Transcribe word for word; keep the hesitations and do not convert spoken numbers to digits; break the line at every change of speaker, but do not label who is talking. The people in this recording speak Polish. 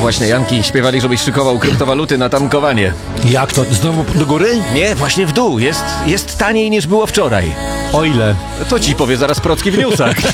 Właśnie Janki śpiewali, żebyś szykował kryptowaluty na tankowanie.
Jak to? Znowu do góry?
Nie, właśnie w dół. Jest, jest taniej niż było wczoraj.
O ile?
To ci powie zaraz Procki w newsach.